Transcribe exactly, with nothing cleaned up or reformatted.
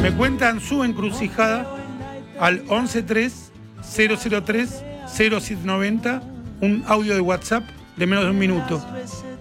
Me cuentan su encrucijada al once tres cero cero tres cero siete noventa, un audio de WhatsApp de menos de un minuto.